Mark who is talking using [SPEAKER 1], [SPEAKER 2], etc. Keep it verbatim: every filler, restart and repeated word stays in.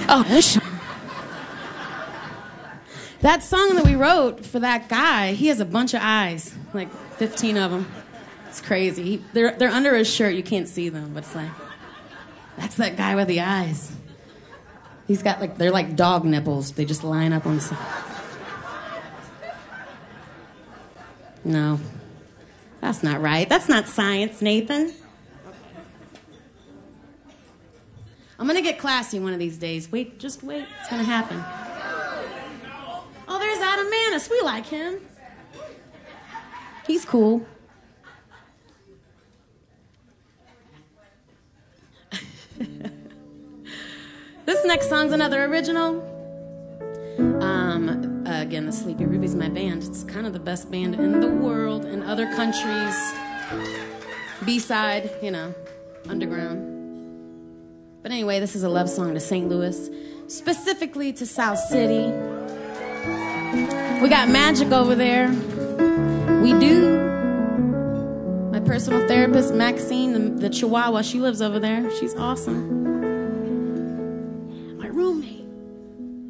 [SPEAKER 1] Oh, this. That song that we wrote for that guy, he has a bunch of eyes, like fifteen of them. It's crazy. He, they're they're under his shirt. You can't see them, but it's like, that's that guy with the eyes. He's got like, they're like dog nipples. They just line up on the side. No, that's not right. That's not science, Nathan. I'm gonna get classy one of these days. Wait, just wait. It's gonna happen. Oh, there's Adam Manis. We like him. He's cool. This next song's another original. Um, uh, again, the Sleepy Ruby's my band. It's kind of the best band in the world, in other countries. B-side, you know, underground. But anyway, this is a love song to Saint Louis, specifically to South City. We got Magic over there. We do. My personal therapist, Maxine, the, the Chihuahua, she lives over there. She's awesome.